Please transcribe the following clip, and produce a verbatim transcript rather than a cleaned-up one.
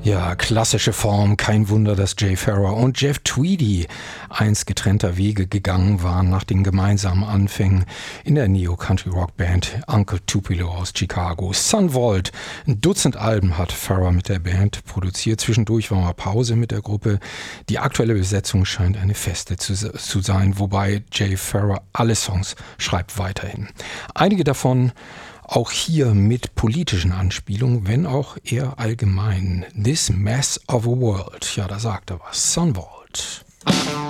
Ja, klassische Form. Kein Wunder, dass Jay Farrar und Jeff Tweedy einst getrennter Wege gegangen waren nach den gemeinsamen Anfängen in der Neo-Country-Rock-Band Uncle Tupelo aus Chicago. Son Volt, ein Dutzend Alben hat Farrar mit der Band produziert. Zwischendurch war mal Pause mit der Gruppe. Die aktuelle Besetzung scheint eine feste zu, zu sein, wobei Jay Farrar alle Songs schreibt weiterhin. Einige davon auch hier mit politischen Anspielungen, wenn auch eher allgemein. This Mess of a World, ja, da sagt er was. Son Volt.